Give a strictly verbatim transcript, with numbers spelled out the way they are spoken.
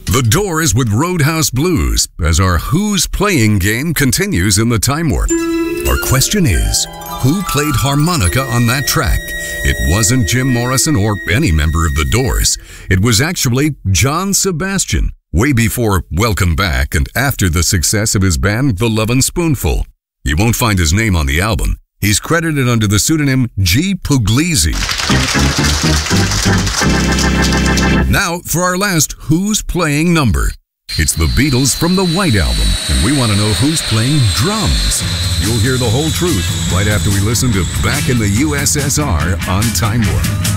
The Doors with Roadhouse Blues as our Who's Playing game continues in the Time Warp. Our question is, who played harmonica on that track? It wasn't Jim Morrison or any member of the Doors. It was actually John Sebastian, way before Welcome Back and after the success of his band The Lovin' Spoonful. You won't find his name on the album. He's credited under the pseudonym G. Puglisi. Now, for our last Who's Playing number. It's the Beatles from the White Album, and we want to know who's playing drums. You'll hear the whole truth right after we listen to Back in the U S S R on Time Warp.